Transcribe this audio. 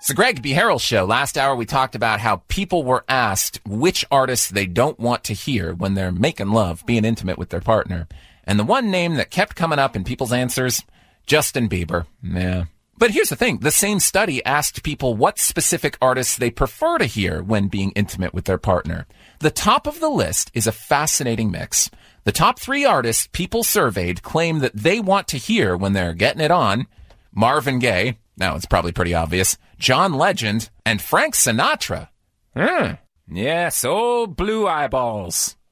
It's the Greg B. Harrell Show. Last hour, we talked about how people were asked which artists they don't want to hear when they're making love, being intimate with their partner. And the one name that kept coming up in people's answers, Justin Bieber. Yeah. But here's the thing. The same study asked people what specific artists they prefer to hear when being intimate with their partner. The top of the list is a fascinating mix. The top 3 artists people surveyed claim that they want to hear when they're getting it on: Marvin Gaye, now it's probably pretty obvious, John Legend, and Frank Sinatra. Yes, old blue eyeballs.